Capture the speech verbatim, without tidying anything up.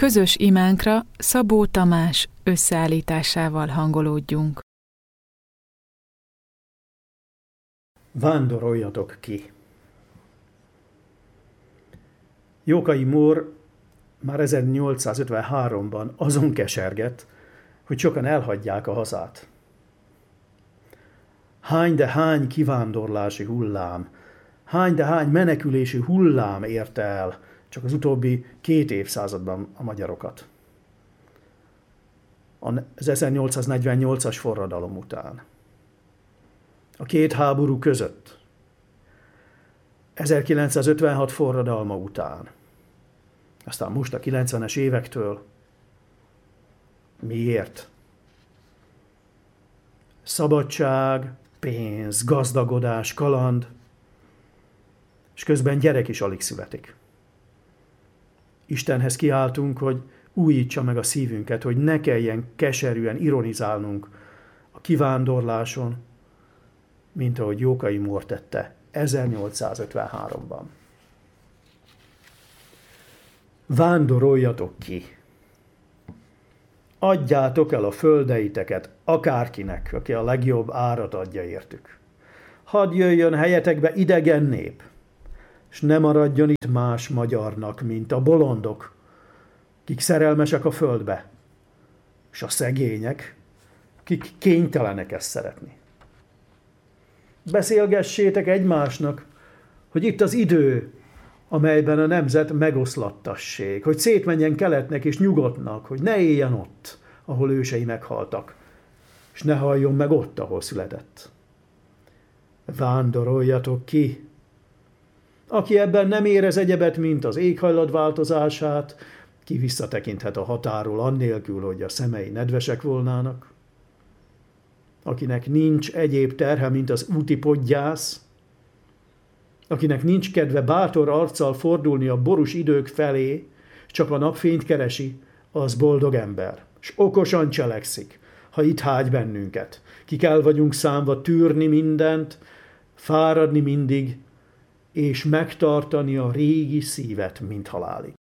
Közös imánkra Szabó Tamás összeállításával hangolódjunk. Vándoroljatok ki! Jókai Mór már ezernyolcszázötvenháromban azon kesergett, hogy sokan elhagyják a hazát. Hány de hány kivándorlási hullám, hány de hány menekülési hullám érte el csak az utóbbi két évszázadban a magyarokat. Az ezernyolcszáznegyvennyolcas forradalom után. A két háború között. ezerkilencszázötvenhat forradalma után. Aztán most a kilencvenes évektől. Miért? Szabadság, pénz, gazdagodás, kaland, és közben gyerek is alig születik. Istenhez kiáltunk, hogy újítsa meg a szívünket, hogy ne kelljen keserűen ironizálnunk a kivándorláson, mint ahogy Jókai Mór tette ezernyolcszázötvenháromban. Vándoroljatok ki! Adjátok el a földeiteket akárkinek, aki a legjobb árat adja értük. Hadd jöjjön helyetekbe idegen nép, s ne maradjon itt más magyarnak, mint a bolondok, kik szerelmesek a földbe, s a szegények, kik kénytelenek ezt szeretni. Beszélgessétek egymásnak, hogy itt az idő, amelyben a nemzet megoszlattassék, hogy szétmenjen keletnek és nyugodtnak, hogy ne éljen ott, ahol ősei meghaltak, és ne halljon meg ott, ahol született. Vándoroljatok ki! Aki ebben nem érez egyebet, mint az éghajlat változását, ki visszatekinthet a határól annélkül, hogy a szemei nedvesek volnának. Akinek nincs egyéb terhe, mint az úti podgyász, akinek nincs kedve bátor arccal fordulni a borús idők felé, csak a napfényt keresi, az boldog ember, s okosan cselekszik, ha itt hágy bennünket. Kik el vagyunk számva tűrni mindent, fáradni mindig, és megtartani a régi szívet, mint halálig.